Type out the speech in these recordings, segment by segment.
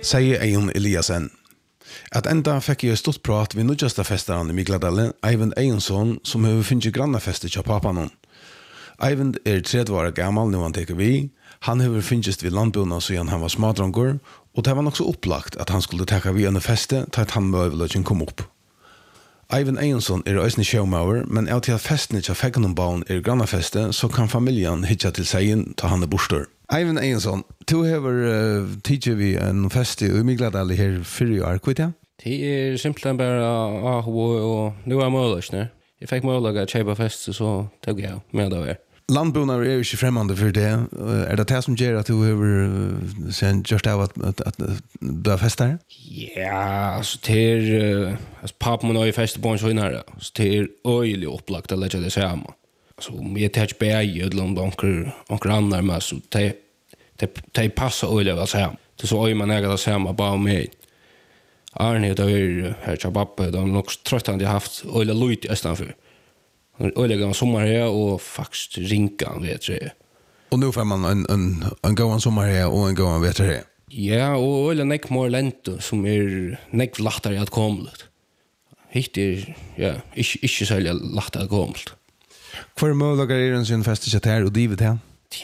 Säger Eion Eliasen. Att ända fick jag stort prat vid nudjasta festaren i Mikladalen, Eivind Eionsson, som har finnit grannafester till pappan. Eivind 30 år gammal nu han teker vi. Han har finnit vid landbona sedan han var smadrangur, och det var också upplagt att han skulle teka vid en feste till att han möjligen kom upp. Eivind Eionsson ösni showmauer, men av till att festen inte fick någon barn grannafeste, så kan familjen hitcha till sig ta han bostor. Eivind Eionsson, du har tidigare vid en fest i Mikladal här 4 år, kvittar? Det simpelthen bara och nu är möjligt. Jag fick möjlighet att köpa fest så tog jag med det. Landbonar är ju inte främmande för det. Är det som gör att du har sen just av att du har festar? Ja, alltså till pappan har ju fest på en sån här. Så till öjlig upplagt att lägga det samma. Så jag tar inte bäg eller om onker andra med så det passar öjlig att säga. Det så öj man äger det samma bara med. Arne då är här tjabappa, de nog trött han de haft öjlig lujt utanför. Öjlig en sommar här och faktiskt rinkan vet jag. Och nu får man en gåan sommar här och en gåan vet jag. Ja, och öjlig nek mer lento som är nek lattare att komma. Hitt är ja, inte så lattare att komma. Kvar möjliga är en sån fest här och divet här?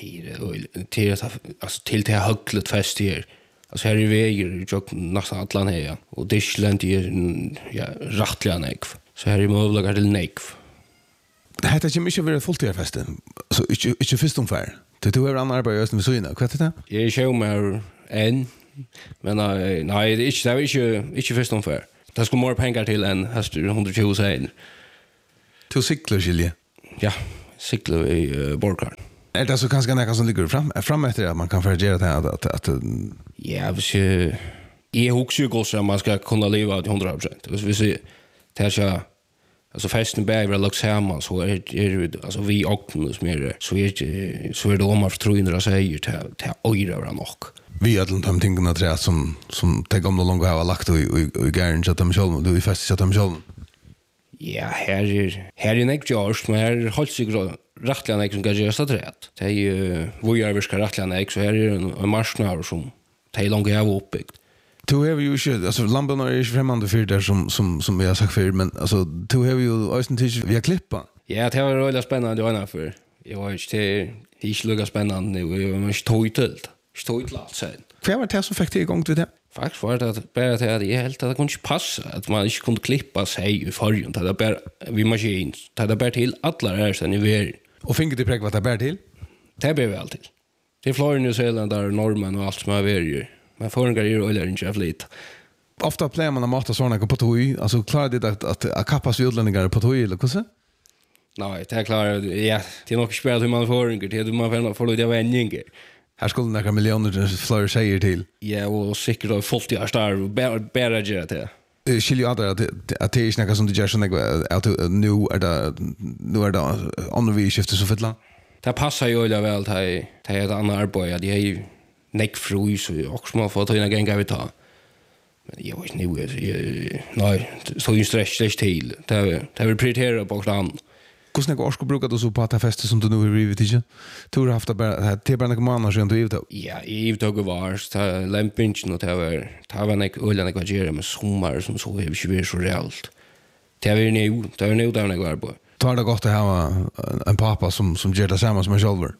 Till det högligt fest här. Alltså här i väger jag nästan allan här och Dyschland är ja rättliga nekv. Så här är möjliga till nekv. Det heter inte mycket vara fullt festen. Så inte först ungefär. Du har annan arbete just med syna. Vad är det? Jag kör mer än men nej det är inte först ungefär. Det ska mer pengar till än hastur 120 sen. Du cyklar Gilje. Ja, cyklar i Borgar. Är det så ganska näka som ligger fram efter att man kan förgera det att ja, hvis jag huxar ju gosse man ska kunna leva till 100%. Hvis det är alltså festen bäver lux hemma så är alltså vi åknar som är så är det om man förtroende att säga till öra var nog. Vi alla de tingena tror jag som tänk om de långt har lagt i garden så att de själva du i fest så att de själva. Ja, här är näck George men här hålls sig rättliga näck som kan göra rätt. Det är ju vi är viska rättliga näck så här är en marknad som det är långt av uppbyggt. Du har ju inte, alltså lamporna är ju främmande för det som jag har sagt för, men alltså du har ju östen till via klippa. Ja, det var väldigt spännande att göra för. Jag var inte lugga spännande nu, jag var inte stojt allt sen. Vad var det som fick dig igång till det? Faktiskt var det att bara till att jag helt att det kunde inte passa att man inte kunde klippa sig i förrjun. Det bara vid maskin. Det bara till alla är sen i ver. Och fick du präck vad det bär till? Det blev väl till. Det är Florida, New Zealand där normen och allt som är ver. Men förringar är ju eller inte lite. Ofta plejer man att mata sådana på tog. Alltså klarar det att kappas vid utlänningar på tog eller vad? Nej, det är klart. Ja, det är nog spelat hur man förringar. Det är man får lite vändningar. Här skulle några miljoner fler säger till. Ja, och säkert har fått jag starv och bara göra det. Skiljer ju andra att det är snacka som det gör såna att nu är det andra vi skiftar så fettla. Det passar ju väl till ett annat arbete. Det är ju neckfru så också man får ta in en gång vi ta. Men jag vet nu nej, så ju stress till. Det vill prioritera på stan. Hur snägg orsko brukar du så på att fester som du nu har rivit inte? Du har haft det bara några månader sedan du givet. Ja, givet var så lämpingen och det var en ölen jag gör med sommar som så är ju så reellt. Det är nu där jag går på. Tar det gott att ha en pappa som gör det samma som en själv.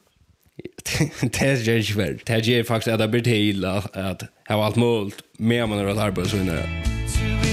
Det är ju väl. Det är faktiskt att det blir till att ha allt möjligt med man har ett arbete så innan.